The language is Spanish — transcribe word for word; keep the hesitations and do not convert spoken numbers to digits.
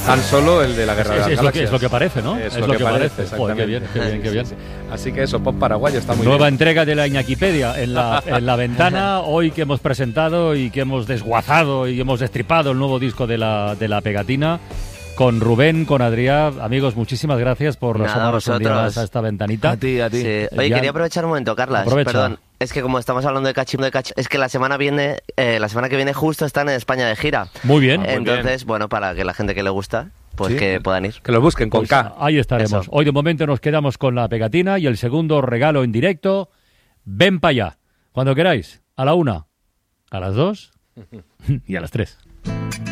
Han Solo, el de la Guerra es, de las es, Galaxias. Lo que, es lo que parece, ¿no? Es, es lo, lo que, que parece, parece. exactamente. Joder, qué bien, qué bien, qué bien. Sí, sí, sí. Así que eso, pop paraguayo está muy Nueva bien. entrega de la Iñaquipedia en la, en la ventana, hoy que hemos presentado y que hemos desguazado y hemos destripado el nuevo disco de la, de la Pegatina. Con Rubén, con Adrián, amigos, muchísimas gracias por asomarnos un día más a esta ventanita. A ti, a ti. Sí. Oye, Ya... quería aprovechar un momento, Carlas. Aprovecha. Perdón, es que como estamos hablando de cachimbo de cachimbo, es que la semana viene, eh, la semana que viene justo están en España de gira. Muy bien. Entonces, muy bien. bueno, para que la gente que le gusta, pues ¿Sí? que puedan ir. Que lo busquen con Pues K. ahí estaremos. Eso. Hoy de momento nos quedamos con la Pegatina y el segundo regalo en directo. Ven para allá. Cuando queráis. A la una, a las dos y a las tres.